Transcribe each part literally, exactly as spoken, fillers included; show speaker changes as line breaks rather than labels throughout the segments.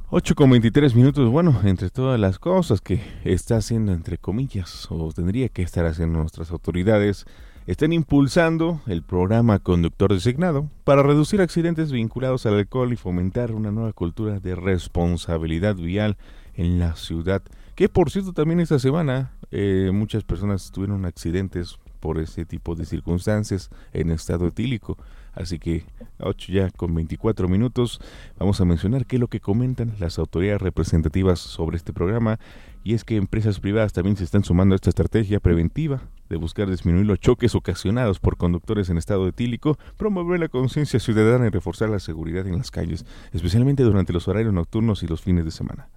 ocho con veintitrés minutos, bueno, entre todas las cosas que está haciendo, entre comillas, o tendría que estar haciendo nuestras autoridades, están impulsando el programa Conductor Designado para reducir accidentes vinculados al alcohol y fomentar una nueva cultura de responsabilidad vial en la ciudad. Que por cierto también esta semana eh, muchas personas tuvieron accidentes por ese tipo de circunstancias en estado etílico. Así que ocho ya con veinticuatro minutos, vamos a mencionar qué es lo que comentan las autoridades representativas sobre este programa, y es que empresas privadas también se están sumando a esta estrategia preventiva de buscar disminuir los choques ocasionados por conductores en estado etílico, promover la conciencia ciudadana y reforzar la seguridad en las calles, especialmente durante los horarios nocturnos y los fines de semana.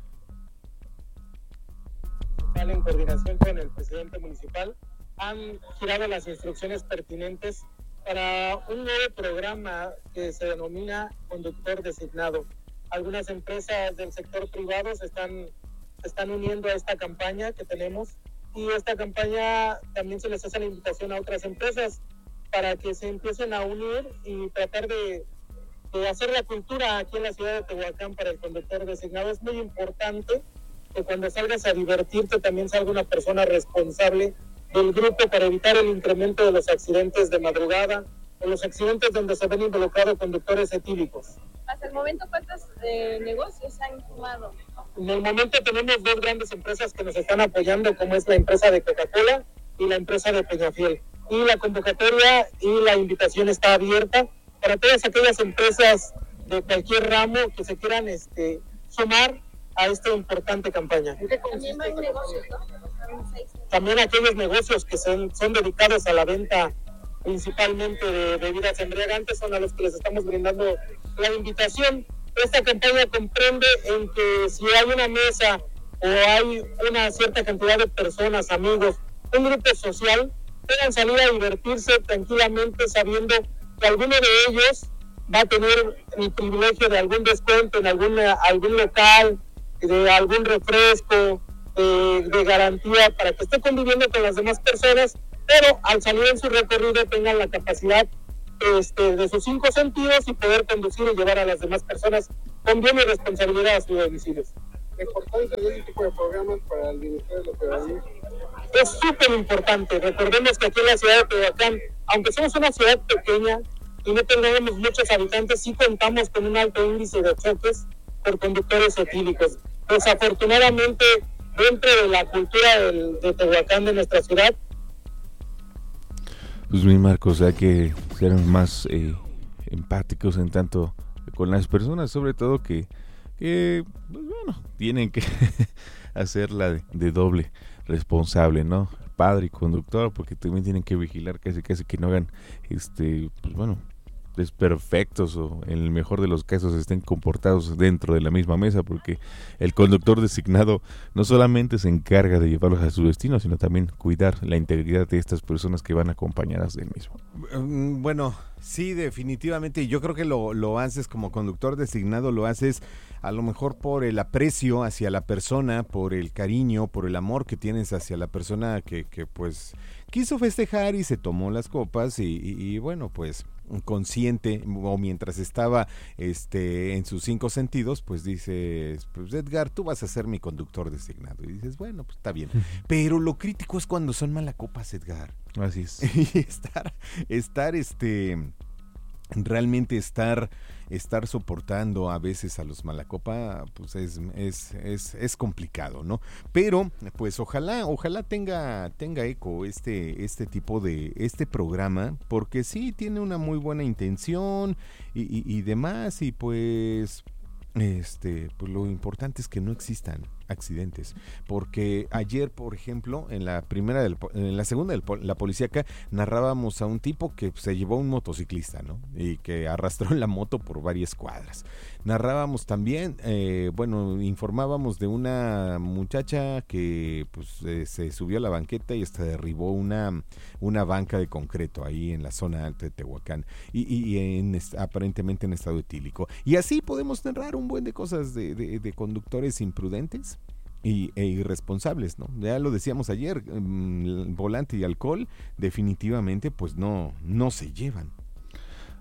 En coordinación con el presidente municipal, han girado las instrucciones pertinentes para un nuevo programa que se denomina Conductor Designado. Algunas empresas del sector privado se están, se están uniendo a esta campaña que tenemos, y esta campaña también se les hace la invitación a otras empresas para que se empiecen a unir y tratar de, de hacer la cultura aquí en la ciudad de Tehuacán para el conductor designado. Es muy importante que cuando salgas a divertirte también salga una persona responsable del grupo para evitar el incremento de los accidentes de madrugada o los accidentes donde se ven involucrados conductores etílicos.
Hasta el momento, ¿cuántos eh, negocios han sumado?
En el momento tenemos dos grandes empresas que nos están apoyando, como es la empresa de Coca-Cola y la empresa de Peñafiel. Y la convocatoria y la invitación está abierta para todas aquellas empresas de cualquier ramo que se quieran este, sumar a esta importante campaña.
También hay negocios, ¿no?
También aquellos negocios que son, son dedicados a la venta principalmente de bebidas embriagantes son a los que les estamos brindando la invitación. Esta campaña comprende en que si hay una mesa o hay una cierta cantidad de personas, amigos, un grupo social, puedan salir a divertirse tranquilamente sabiendo que alguno de ellos va a tener el privilegio de algún descuento en algún, algún local, de algún refresco, de, de garantía para que esté conviviendo con las demás personas, pero al salir en su recorrido tengan la capacidad este, de sus cinco sentidos y poder conducir y llevar a las demás personas con bien y responsabilidad a sus domicilios.
¿La importancia de este tipo de programas para el bienestar de la ciudadanía?
Es súper importante. Recordemos que aquí en la ciudad de Tehuacán, aunque somos una ciudad pequeña y no tenemos muchos habitantes, sí contamos con un alto índice de choques por conductores etílicos. Desafortunadamente, dentro de la cultura del, de Tehuacán, de nuestra ciudad.
Pues mi Marcos, hay que ser más eh, empáticos en tanto con las personas, sobre todo que, que pues bueno, tienen que hacerla de, de doble responsable, ¿no? Padre y conductor, porque también tienen que vigilar casi casi que no hagan, este, pues bueno, desperfectos o en el mejor de los casos estén comportados dentro de la misma mesa, porque el conductor designado no solamente se encarga de llevarlos a su destino, sino también cuidar la integridad de estas personas que van acompañadas del mismo.
Bueno, sí, definitivamente. Yo creo que lo, lo haces como conductor designado, lo haces a lo mejor por el aprecio hacia la persona, por el cariño, por el amor que tienes hacia la persona que, que pues quiso festejar y se tomó las copas y, y, y bueno, pues consciente o mientras estaba este en sus cinco sentidos, pues dices, pues Edgar, tú vas a ser mi conductor designado, y dices, bueno, pues está bien, pero lo crítico es cuando son malacopas, Edgar.
Así es.
Y estar, estar este realmente estar estar soportando a veces a los malacopa, pues es es es es complicado, ¿no? Pero pues ojalá ojalá tenga tenga eco este este tipo de este programa, porque sí tiene una muy buena intención y, y, y demás, y pues este pues lo importante es que no existan accidentes, porque ayer, por ejemplo, en la primera del, en la segunda del, la policíaca, narrábamos a un tipo que se llevó a un motociclista, ¿no? Y que arrastró la moto por varias cuadras. Narrábamos también, eh, bueno, informábamos de una muchacha que pues eh, se subió a la banqueta y hasta derribó una, una banca de concreto ahí en la zona alta de Tehuacán, y, y, y en, aparentemente en estado etílico. Y así podemos narrar un buen de cosas de, de, de conductores imprudentes y, e irresponsables, ¿no? Ya lo decíamos ayer, um, volante y alcohol definitivamente pues no, no se llevan.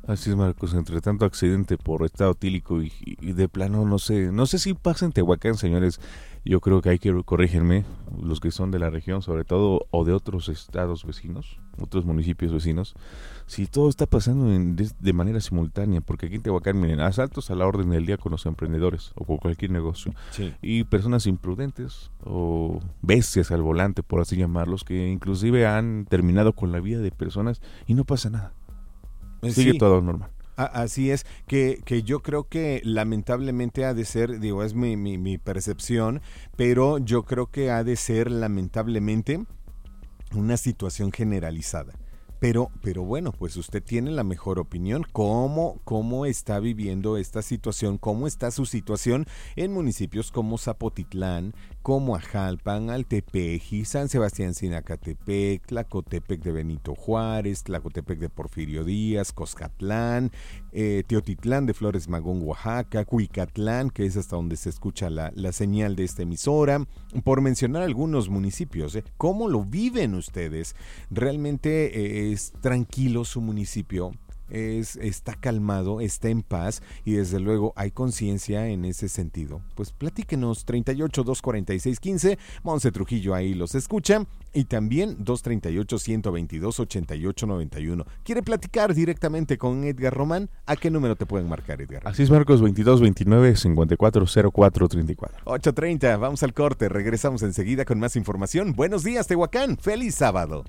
Así es, Marcos, entre tanto accidente por estado tílico y, y de plano, no sé, no sé si pasa en Tehuacán, señores. Yo creo que hay que, corrígenme, los que son de la región, sobre todo, o de otros estados vecinos, otros municipios vecinos, si todo está pasando en, de, de manera simultánea, porque aquí en Tehuacán, miren, asaltos a la orden del día con los emprendedores o con cualquier negocio, sí. Y personas imprudentes o bestias al volante, por así llamarlos, que inclusive han terminado con la vida de personas y no pasa nada. Sigue sí. todo normal.
Así es, que, que yo creo que lamentablemente ha de ser, digo, es mi, mi, mi percepción, pero yo creo que ha de ser lamentablemente una situación generalizada. Pero, pero bueno, pues usted tiene la mejor opinión. ¿Cómo, cómo está viviendo esta situación? ¿Cómo está su situación en municipios como Zapotitlán, como Ajalpan, Altepeji, San Sebastián Sinacatepec, Tlacotepec de Benito Juárez, Tlacotepec de Porfirio Díaz, Coscatlán, eh, Teotitlán de Flores Magón, Oaxaca, Cuicatlán, que es hasta donde se escucha la, la señal de esta emisora, por mencionar algunos municipios? ¿eh? ¿Cómo lo viven ustedes? ¿Realmente eh, es tranquilo su municipio? Es, está calmado, está en paz y desde luego hay conciencia en ese sentido? Pues platíquenos. Treinta y ocho, doscientos cuarenta y seis, quince, Monse Trujillo ahí los escucha, y también dos treinta y ocho, ciento veintidós, ochenta y ocho, noventa y uno. ¿Quiere platicar directamente con Edgar Román? ¿A qué número te pueden marcar, Edgar?
Así es, Marcos, veintidós, veintinueve, cincuenta y cuatro, cero cuatro, treinta y cuatro.
ocho treinta, vamos al corte, regresamos enseguida con más información. Buenos días, Tehuacán, feliz sábado.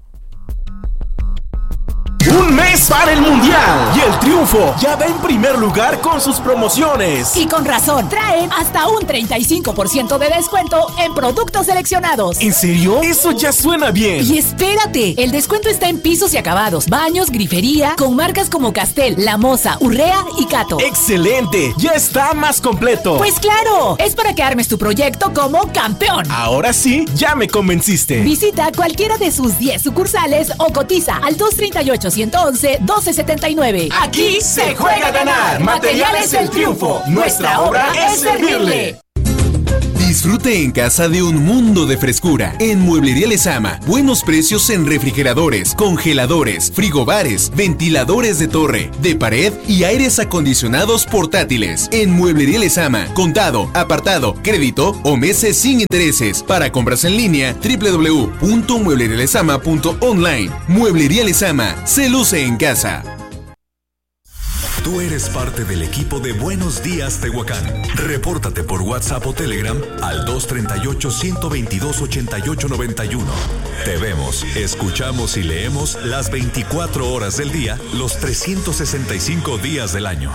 Un mes para el Mundial y el Triunfo ya va en primer lugar con sus promociones.
Y con razón, traen hasta un treinta y cinco por ciento de descuento en productos seleccionados.
¿En serio? Eso ya suena bien.
Y espérate, el descuento está en pisos y acabados, baños, grifería, con marcas como Castel, La Moza, Urrea y Cato.
¡Excelente! Ya está más completo.
Pues claro, es para que armes tu proyecto como campeón.
Ahora sí, ya me convenciste.
Visita cualquiera de sus diez sucursales o cotiza al dos treinta y ocho, ciento once, doce setenta y nueve.
Aquí se juega a ganar. Materiales El Triunfo. Nuestra obra es servirle.
Disfrute en casa de un mundo de frescura. En Mueblería Lezama, buenos precios en refrigeradores, congeladores, frigobares, ventiladores de torre, de pared y aires acondicionados portátiles. En Mueblería Lezama, contado, apartado, crédito o meses sin intereses. Para compras en línea, doble u doble u doble u punto mueblería lezama punto online. Mueblería Lezama, se luce en casa.
Tú eres parte del equipo de Buenos Días Tehuacán. Repórtate por WhatsApp o Telegram al dos treinta y ocho, ciento veintidós, ochenta y ocho, noventa y uno. Te vemos, escuchamos y leemos las veinticuatro horas del día, los trescientos sesenta y cinco días del año.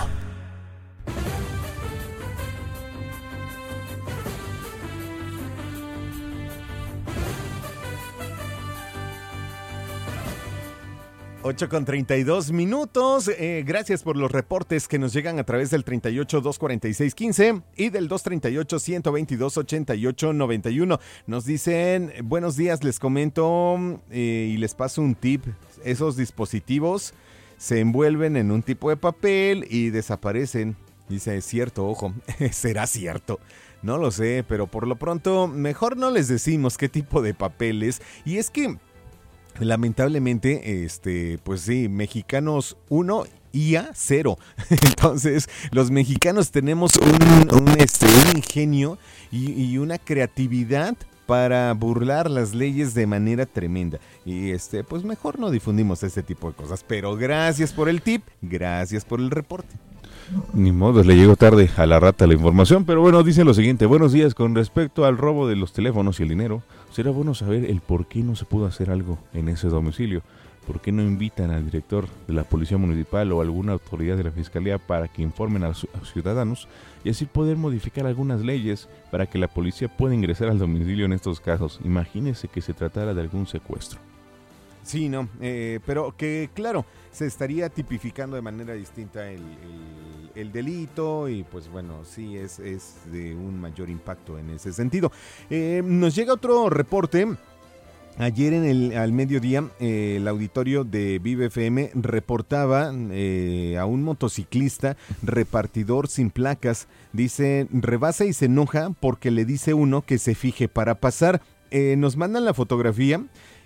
ocho con treinta y dos minutos. Eh, gracias por los reportes que nos llegan a través del treinta y ocho, doscientos cuarenta y seis, quince y del dos treinta y ocho, ciento veintidós, ochenta y ocho, noventa y uno. Nos dicen, buenos días, les comento eh, y les paso un tip. Esos dispositivos se envuelven en un tipo de papel y desaparecen. Dice, es cierto, ojo, será cierto. No lo sé, pero por lo pronto mejor no les decimos qué tipo de papel es. Y es que lamentablemente, este, pues sí, mexicanos uno, I A cero. Entonces, los mexicanos tenemos un, un, este, un ingenio y, y una creatividad para burlar las leyes de manera tremenda. Y este, pues mejor no difundimos este tipo de cosas. Pero gracias por el tip, gracias por el reporte.
Ni modo, le llegó tarde a la rata la información, pero bueno, dice lo siguiente. Buenos días, con respecto al robo de los teléfonos y el dinero, será bueno saber el por qué no se pudo hacer algo en ese domicilio. ¿Por qué no invitan al director de la Policía Municipal o alguna autoridad de la Fiscalía para que informen a los ciudadanos y así poder modificar algunas leyes para que la policía pueda ingresar al domicilio en estos casos? Imagínese que se tratara de algún secuestro.
Sí, no, eh, pero que claro, se estaría tipificando de manera distinta el, el, el delito y pues bueno, sí es, es de un mayor impacto en ese sentido. Eh, nos llega otro reporte. Ayer en el al mediodía eh, el auditorio de Vive F M reportaba eh, a un motociclista repartidor sin placas. Dice, rebasa y se enoja porque le dice uno que se fije para pasar. Eh, nos mandan la fotografía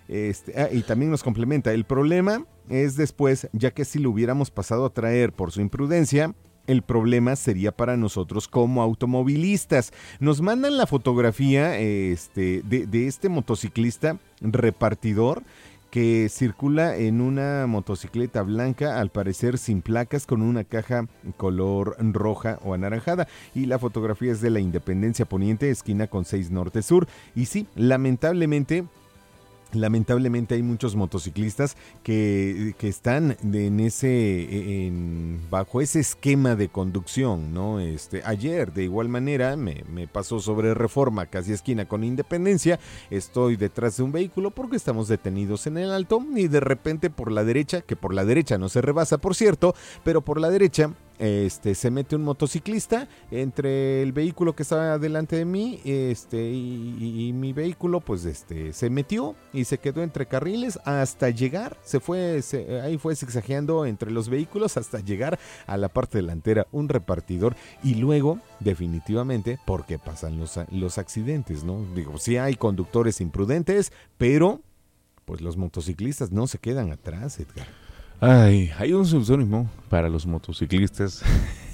Este, ah, y también nos complementa, el problema es después, ya que si lo hubiéramos pasado a traer por su imprudencia, el problema sería para nosotros como automovilistas. Nos mandan la fotografía este, de, de este motociclista repartidor que circula en una motocicleta blanca, al parecer sin placas, con una caja color roja o anaranjada. Y la fotografía es de la Independencia Poniente, esquina con seis Norte Sur. Y sí, lamentablemente... Lamentablemente hay muchos motociclistas que, que están en ese, en, bajo ese esquema de conducción, ¿no? Este, ayer, de igual manera, me, me pasó sobre Reforma, casi esquina con Independencia. Estoy detrás de un vehículo porque estamos detenidos en el alto y de repente por la derecha, que por la derecha no se rebasa, por cierto, pero por la derecha... Este, se mete un motociclista entre el vehículo que estaba delante de mí este, y, y, y mi vehículo, pues este, se metió y se quedó entre carriles hasta llegar, se fue, se, ahí fue zigzagueando entre los vehículos hasta llegar a la parte delantera, un repartidor, y luego, definitivamente, porque pasan los, los accidentes, ¿no? Digo, sí hay conductores imprudentes, pero pues los motociclistas no se quedan atrás, Edgar.
Ay, hay un seudónimo para los motociclistas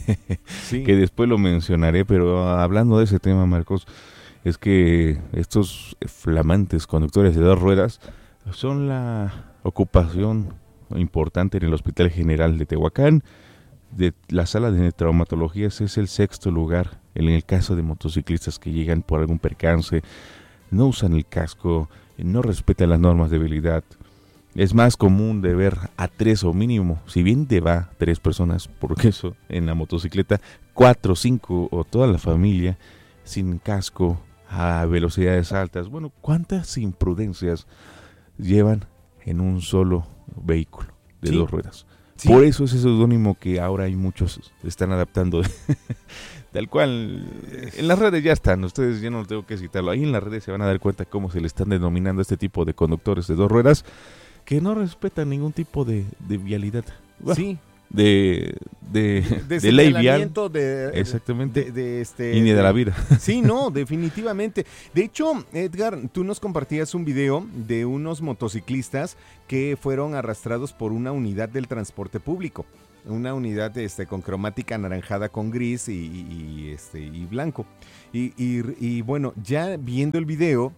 sí. que después lo mencionaré, pero hablando de ese tema, Marcos, es que estos flamantes conductores de dos ruedas son la ocupación importante en el Hospital General de Tehuacán. De la sala de traumatologías es el sexto lugar en el caso de motociclistas que llegan por algún percance, no usan el casco, no respetan las normas de habilidad. Es más común de ver a tres o mínimo, si bien te va tres personas, porque eso en la motocicleta, cuatro, cinco o toda la familia sin casco a velocidades altas. Bueno, ¿cuántas imprudencias llevan en un solo vehículo de sí. dos ruedas? Sí. Por eso ese seudónimo que ahora hay muchos están adaptando. Tal cual, en las redes ya están, ustedes ya no tengo que citarlo. Ahí en las redes se van a dar cuenta cómo se le están denominando a este tipo de conductores de dos ruedas, que no respetan ningún tipo de, de vialidad. Bueno, sí. De, de, de, de ley vial.
De,
exactamente.
De, de este,
y ni de, de la vida.
Sí, no, definitivamente. De hecho, Edgar, tú nos compartías un video de unos motociclistas que fueron arrastrados por una unidad del transporte público. Una unidad este, con cromática anaranjada con gris y, y, y, este, y blanco. Y, y, y bueno, ya viendo el video...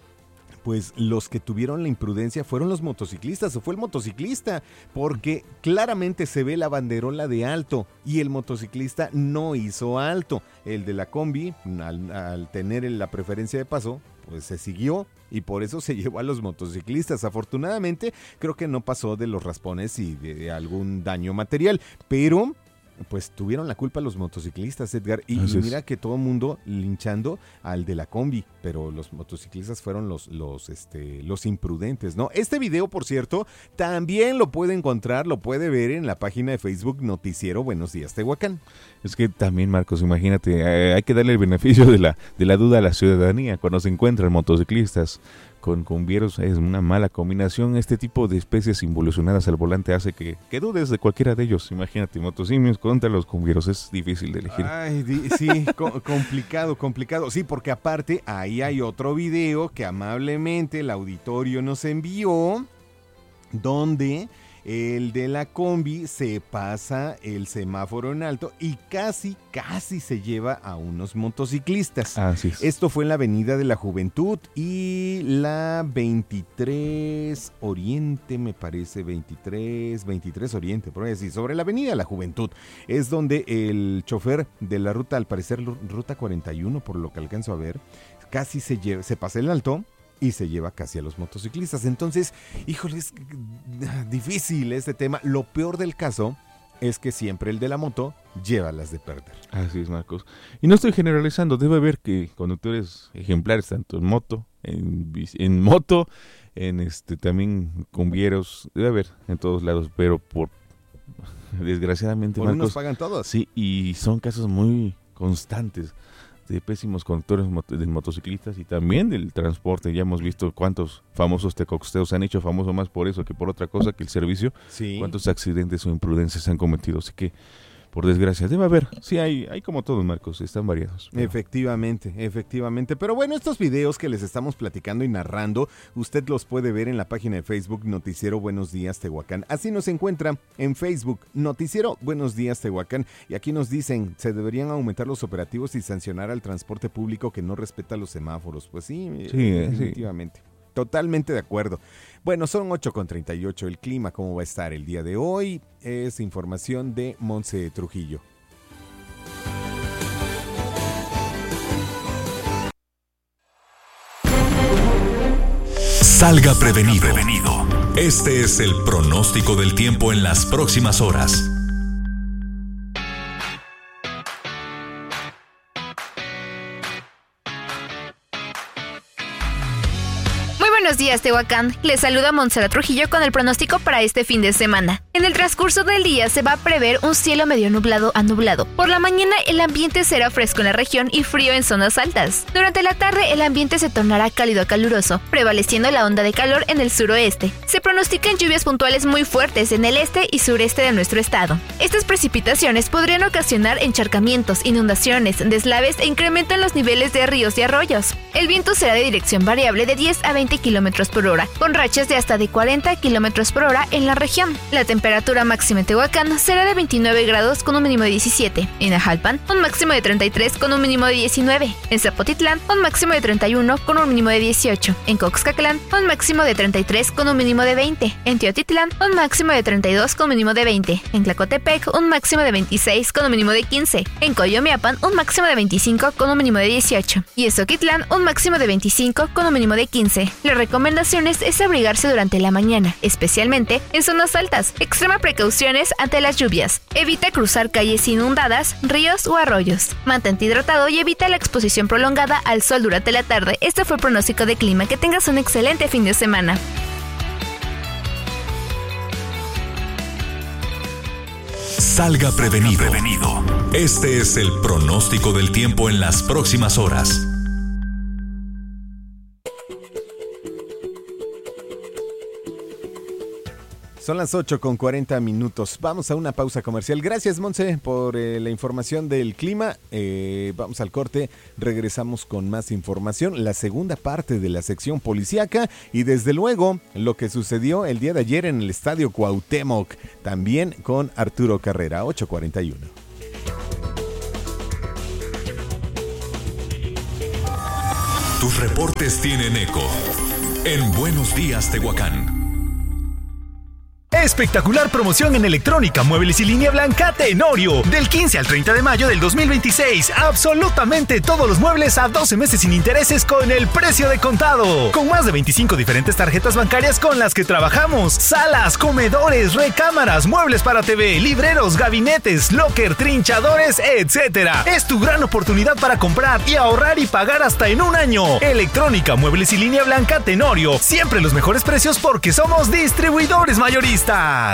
pues los que tuvieron la imprudencia fueron los motociclistas, o fue el motociclista, porque claramente se ve la banderola de alto y el motociclista no hizo alto. El de la combi, al, al tener la preferencia de paso, pues se siguió y por eso se llevó a los motociclistas. Afortunadamente, creo que no pasó de los raspones y de algún daño material, pero... pues tuvieron la culpa los motociclistas, Edgar, y, y mira que todo el mundo linchando al de la combi, pero los motociclistas fueron los los este los imprudentes, ¿no? Este video, por cierto, también lo puede encontrar, lo puede ver en la página de Facebook Noticiero Buenos Días Tehuacán.
Es que también, Marcos, imagínate, eh, hay que darle el beneficio de la de la duda a la ciudadanía cuando se encuentran motociclistas con cumbieros. Es una mala combinación. Este tipo de especies involucionadas al volante hace que, que dudes de cualquiera de ellos. Imagínate, motosimios contra los cumbieros, es difícil de elegir.
Ay, di, sí, co- complicado, complicado. Sí, porque aparte ahí hay otro video que amablemente el auditorio nos envió, donde el de la combi se pasa el semáforo en alto y casi, casi se lleva a unos motociclistas.
Así es.
Esto fue en la Avenida de la Juventud y la veintitrés Oriente, me parece, veintitrés, veintitrés Oriente, por ahí así, sobre la Avenida de la Juventud. Es donde el chofer de la ruta, al parecer ruta cuarenta y uno, por lo que alcanzo a ver, casi se lleva, se pasa el alto y se lleva casi a los motociclistas. Entonces, híjole, es difícil este tema. Lo peor del caso es que siempre el de la moto lleva las de perder.
Así es, Marcos. Y no estoy generalizando, debe haber que conductores ejemplares, tanto en moto, en, en moto, en este también cumbieros, debe haber en todos lados, pero por desgraciadamente,
por
Marcos,
unos pagan todos.
Sí, y son casos muy constantes de pésimos conductores de motociclistas y también del transporte. Ya hemos visto cuántos famosos tecoxteos se han hecho famosos más por eso que por otra cosa, que el servicio.
Sí.
Cuántos accidentes o imprudencias se han cometido. Así que por desgracia. Debe haber, sí, hay, hay como todos, Marcos, están variados.
Pero... Efectivamente, efectivamente. Pero bueno, estos videos que les estamos platicando y narrando, usted los puede ver en la página de Facebook Noticiero Buenos Días Tehuacán. Así nos encuentra en Facebook Noticiero Buenos Días Tehuacán. Y aquí nos dicen, se deberían aumentar los operativos y sancionar al transporte público que no respeta los semáforos. Pues sí,
sí
definitivamente. Sí. Totalmente de acuerdo. Bueno, son ocho con treinta y ocho. El clima, ¿cómo va a estar el día de hoy? Es información de Monse Trujillo.
Salga prevenido. prevenido. Este es el pronóstico del tiempo en las próximas horas.
Buenos días, Tehuacán. Les saluda Montserrat Trujillo con el pronóstico para este fin de semana. En el transcurso del día se va a prever un cielo medio nublado a nublado. Por la mañana el ambiente será fresco en la región y frío en zonas altas. Durante la tarde el ambiente se tornará cálido a caluroso, prevaleciendo la onda de calor en el suroeste. Se pronostican lluvias puntuales muy fuertes en el este y sureste de nuestro estado. Estas precipitaciones podrían ocasionar encharcamientos, inundaciones, deslaves e incremento en los niveles de ríos y arroyos. El viento será de dirección variable de diez a veinte kilómetros por hora, con rachas de hasta de cuarenta kilómetros por hora en la región. La temperatura máxima en Tehuacán será de veintinueve grados con un mínimo de diecisiete. En Ajalpan, un máximo de treinta y tres con un mínimo de diecinueve. En Zapotitlán, un máximo de treinta y uno con un mínimo de dieciocho. En Coxcaclán, un máximo de treinta y tres con un mínimo de veinte. En Teotitlán, un máximo de treinta y dos con un mínimo de veinte. En Tlacotepec, un máximo de veintiséis con un mínimo de quince. En Coyomiapan, un máximo de veinticinco con un mínimo de dieciocho. Y en Zoquitlán, un máximo de veinticinco con un mínimo de quince. La recomendaciones es abrigarse durante la mañana, especialmente en zonas altas. Extrema precauciones ante las lluvias. Evita cruzar calles inundadas, ríos o arroyos. Mantente hidratado y evita la exposición prolongada al sol durante la tarde. Este fue el pronóstico de clima. Que tengas un excelente fin de semana.
Salga prevenido. prevenido. Este es el pronóstico del tiempo en las próximas horas.
Son las ocho con cuarenta minutos. Vamos a una pausa comercial. Gracias, Monse, por eh, la información del clima. Eh, vamos al corte. Regresamos con más información. La segunda parte de la sección policíaca. Y desde luego, lo que sucedió el día de ayer en el Estadio Cuauhtémoc. También con Arturo Carrera. ocho cuarenta y uno.
Tus reportes tienen eco en Buenos Días, Tehuacán.
Espectacular promoción en electrónica, muebles y línea blanca Tenorio. Del quince al treinta de mayo del dos mil veintiséis. Absolutamente todos los muebles a doce meses sin intereses con el precio de contado. Con más de veinticinco diferentes tarjetas bancarias con las que trabajamos. Salas, comedores, recámaras, muebles para T V, libreros, gabinetes, locker, trinchadores, etcétera. Es tu gran oportunidad para comprar y ahorrar y pagar hasta en un año. Electrónica, muebles y línea blanca Tenorio. Siempre los mejores precios porque somos distribuidores mayoristas.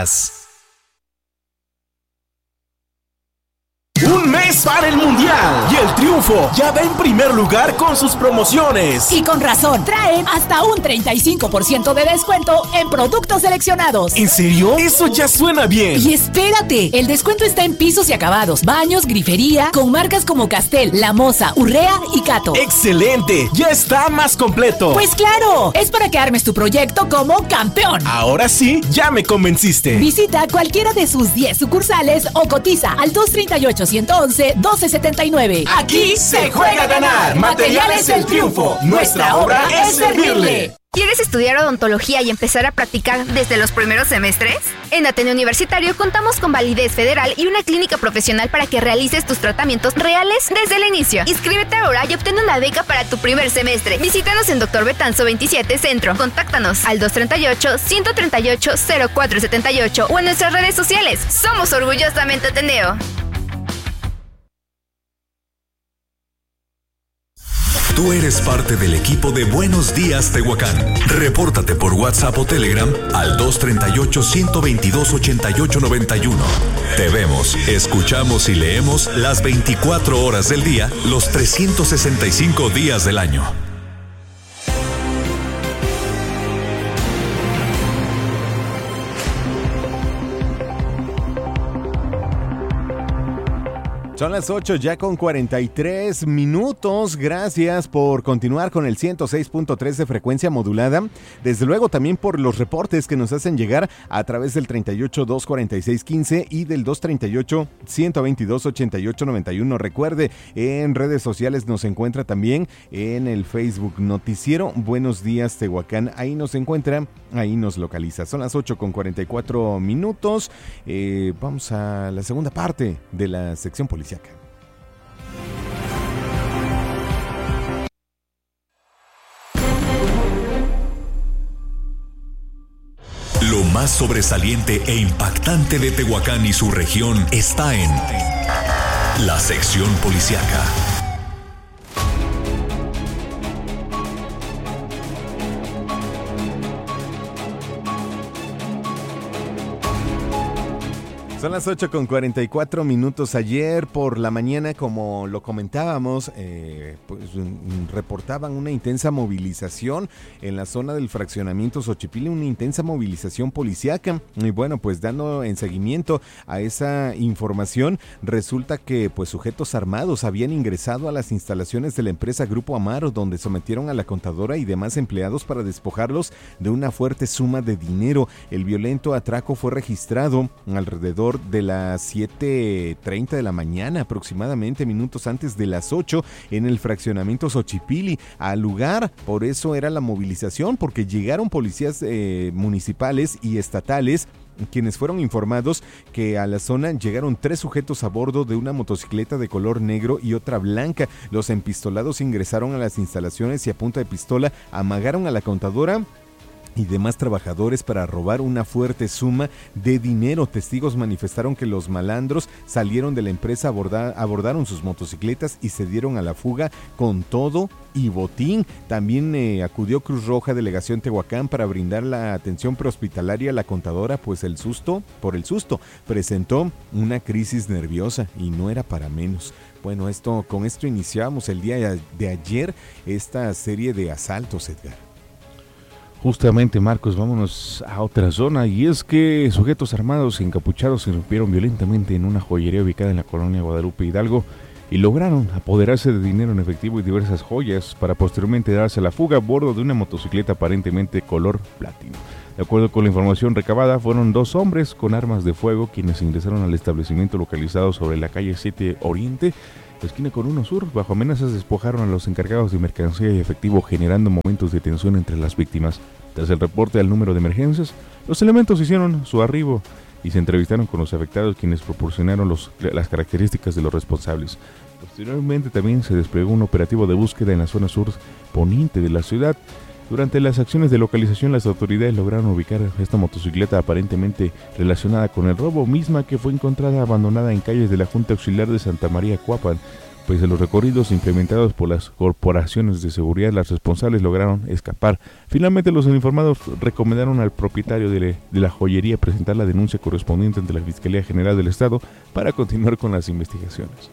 Un mes para el Mundial y el Triunfo ya va en primer lugar con sus promociones.
Y con razón, traen hasta un treinta y cinco por ciento de descuento en productos seleccionados.
¿En serio? Eso ya suena bien.
Y espérate, el descuento está en pisos y acabados, baños, grifería, con marcas como Castel, La Moza, Urrea y Cato.
¡Excelente! Ya está más completo.
Pues claro, es para que armes tu proyecto como campeón.
Ahora sí, ya me convenciste.
Visita cualquiera de sus diez sucursales o cotiza al dos treinta y ocho, ciento once, doce setenta y nueve.
Aquí se juega a ganar. Materiales El Triunfo. Nuestra obra es servirle.
¿Quieres estudiar odontología y empezar a practicar desde los primeros semestres? En Ateneo Universitario contamos con validez federal y una clínica profesional para que realices tus tratamientos reales desde el inicio. Inscríbete ahora y obtén una beca para tu primer semestre. Visítanos en Doctor Betanzo veintisiete Centro. Contáctanos al dos treinta y ocho, ciento treinta y ocho, cero cuatro setenta y ocho o en nuestras redes sociales. Somos orgullosamente Ateneo.
Tú eres parte del equipo de Buenos Días, Tehuacán. Repórtate por WhatsApp o Telegram al dos treinta y ocho, ciento veintidós, ochenta y ocho noventa y uno. Te vemos, escuchamos y leemos las veinticuatro horas del día, los trescientos sesenta y cinco días del año.
Son las ocho ya con cuarenta y tres minutos. Gracias por continuar con el ciento seis punto tres de frecuencia modulada. Desde luego también por los reportes que nos hacen llegar a través del treinta y ocho, doscientos cuarenta y seis, quince y del doscientos treinta y ocho, ciento veintidós, ochenta y ocho, noventa y uno. Recuerde, en redes sociales nos encuentra también en el Facebook Noticiero Buenos Días Tehuacán. Ahí nos encuentra, ahí nos localiza. Son las ocho con cuarenta y cuatro minutos. Eh, vamos a la segunda parte de la sección policial.
Lo más sobresaliente e impactante de Tehuacán y su región está en la sección policíaca.
Son las ocho con cuarenta y cuatro minutos. Ayer por la mañana, como lo comentábamos, eh, pues reportaban una intensa movilización en la zona del fraccionamiento Xochipilli, una intensa movilización policíaca. Y bueno, pues dando en seguimiento a esa información, resulta que pues sujetos armados habían ingresado a las instalaciones de la empresa Grupo Amaro, donde sometieron a la contadora y demás empleados para despojarlos de una fuerte suma de dinero. El violento atraco fue registrado alrededor de las siete treinta de la mañana, aproximadamente minutos antes de las ocho, en el fraccionamiento Xochipilli. Al lugar, por eso era la movilización, porque llegaron policías eh, municipales y estatales, quienes fueron informados que a la zona llegaron tres sujetos a bordo de una motocicleta de color negro y otra blanca. Los empistolados ingresaron a las instalaciones y a punta de pistola amagaron a la contadora y demás trabajadores para robar una fuerte suma de dinero. Testigos manifestaron que los malandros salieron de la empresa, aborda, abordaron sus motocicletas y se dieron a la fuga con todo y botín. También eh, acudió Cruz Roja Delegación Tehuacán para brindar la atención prehospitalaria a la contadora, pues el susto, por el susto, presentó una crisis nerviosa y no era para menos. Bueno, esto, con esto iniciamos el día de ayer esta serie de asaltos, Edgar.
Justamente, Marcos, vámonos a otra zona, y es que sujetos armados encapuchados irrumpieron violentamente en una joyería ubicada en la colonia Guadalupe Hidalgo y lograron apoderarse de dinero en efectivo y diversas joyas para posteriormente darse a la fuga a bordo de una motocicleta aparentemente color platino. De acuerdo con la información recabada, fueron dos hombres con armas de fuego quienes ingresaron al establecimiento localizado sobre la calle siete Oriente, esquina con uno Sur. Bajo amenazas despojaron a los encargados de mercancía y efectivo, generando momentos de tensión entre las víctimas. Tras el reporte al número de emergencias, los elementos hicieron su arribo y se entrevistaron con los afectados, quienes proporcionaron los, las características de los responsables. Posteriormente también se desplegó un operativo de búsqueda en la zona sur poniente de la ciudad. Durante las acciones de localización, las autoridades lograron ubicar esta motocicleta aparentemente relacionada con el robo, misma que fue encontrada abandonada en calles de la Junta Auxiliar de Santa María Cuapan. Pues de los recorridos implementados por las corporaciones de seguridad, las responsables lograron escapar. Finalmente, los informados recomendaron al propietario de, le, de la joyería presentar la denuncia correspondiente ante la Fiscalía General del Estado para continuar con las investigaciones.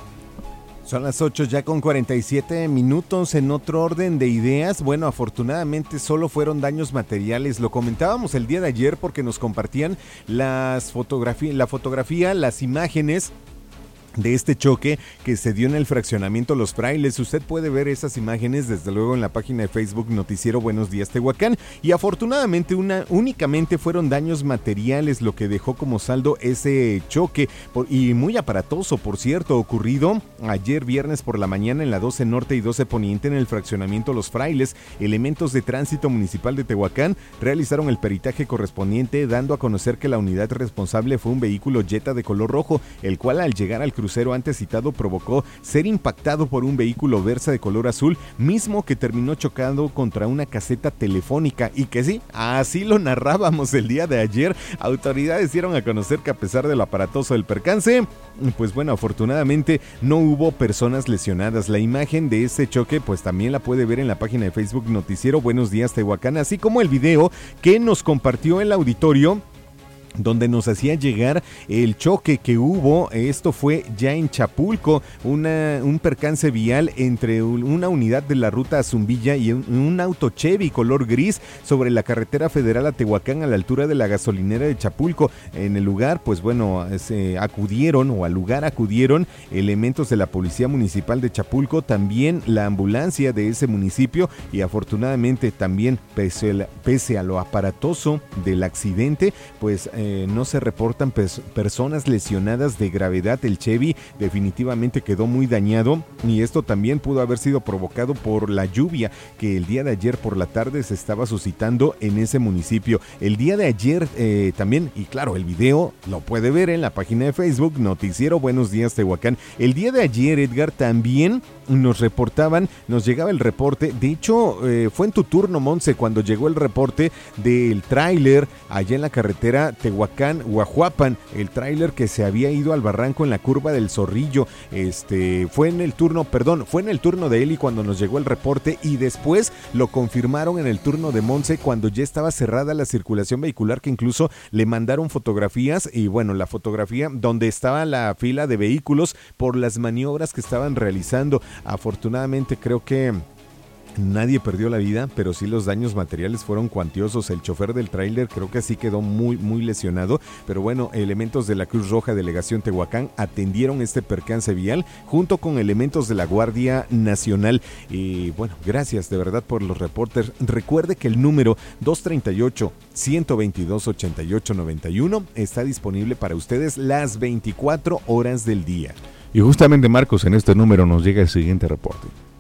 Son las ocho ya con cuarenta y siete minutos. En otro orden de ideas, bueno, afortunadamente solo fueron daños materiales. Lo comentábamos el día de ayer porque nos compartían las fotografía, la fotografía, las imágenes de este choque que se dio en el fraccionamiento Los Frailes. Usted puede ver esas imágenes desde luego en la página de Facebook Noticiero Buenos Días Tehuacán, y afortunadamente una, únicamente fueron daños materiales lo que dejó como saldo ese choque, por, y muy aparatoso, por cierto, ocurrido ayer viernes por la mañana en la doce Norte y doce Poniente en el fraccionamiento Los Frailes. Elementos de tránsito municipal de Tehuacán realizaron el peritaje correspondiente, dando a conocer que la unidad responsable fue un vehículo Jetta de color rojo, el cual al llegar al crucero crucero antes citado provocó ser impactado por un vehículo Versa de color azul, mismo que terminó chocando contra una caseta telefónica, y que sí, así lo narrábamos el día de ayer. Autoridades dieron a conocer que a pesar del aparatoso del percance, pues bueno, afortunadamente no hubo personas lesionadas. La imagen de ese choque pues también la puede ver en la página de Facebook Noticiero Buenos Días Tehuacán, así como el video que nos compartió el auditorio donde nos hacía llegar el choque que hubo. Esto fue ya en Chapulco, una, un percance vial entre una unidad de la ruta a Zumbilla y un, un auto Chevy color gris sobre la carretera federal a Tehuacán, a la altura de la gasolinera de Chapulco. En el lugar, pues bueno, se acudieron o al lugar acudieron elementos de la Policía Municipal de Chapulco, también la ambulancia de ese municipio, y afortunadamente también, pese a, pese a lo aparatoso del accidente, pues eh, Eh, no se reportan pers- personas lesionadas de gravedad. El Chevy definitivamente quedó muy dañado, y esto también pudo haber sido provocado por la lluvia que el día de ayer por la tarde se estaba suscitando en ese municipio. El día de ayer eh, también, y claro, el video lo puede ver en la página de Facebook, Noticiero Buenos Días Tehuacán. El día de ayer, Edgar, también nos reportaban, nos llegaba el reporte, de hecho eh, fue en tu turno, Monse, cuando llegó el reporte del tráiler allá en la carretera Tehuacán-Guajuapan, el tráiler que se había ido al barranco en la curva del Zorrillo. Este, fue en el turno, perdón, fue en el turno de Eli cuando nos llegó el reporte, y después lo confirmaron en el turno de Monse cuando ya estaba cerrada la circulación vehicular, que incluso le mandaron fotografías, y bueno, la fotografía donde estaba la fila de vehículos por las maniobras que estaban realizando. Afortunadamente creo que nadie perdió la vida, pero sí los daños materiales fueron cuantiosos. El chofer del tráiler creo que sí quedó muy, muy lesionado, pero bueno, elementos de la Cruz Roja Delegación Tehuacán atendieron este percance vial junto con elementos de la Guardia Nacional. Y bueno, gracias de verdad por los reportes. Recuerde que el número dos treinta y ocho, ciento veintidós, ochenta y ocho noventa y uno está disponible para ustedes las veinticuatro horas del día.
Y justamente, Marcos, en este número nos llega el siguiente reporte.